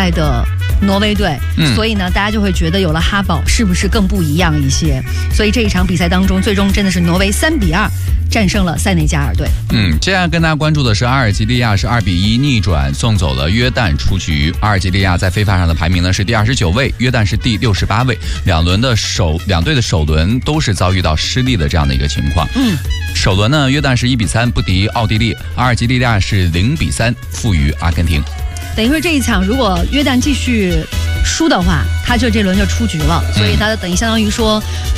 赛的挪威队，所以呢，大家就会觉得有了哈堡是不是更不一样一些？所以这一场比赛当中，最终真的是挪威3-2战胜了塞内加尔队。 接下来跟大家关注的是阿尔及利亚是2-1逆转送走了约旦出局。阿尔及利亚在非法上的排名呢是第29位，约旦是第68位。两队的首轮都是遭遇到失利的这样的一个情况。首轮呢，约旦是1-3不敌奥地利，阿尔及利亚是0-3负于阿根廷。 等于说这一场如果约旦继续输的话，他这轮就出局了，所以他等于相当于说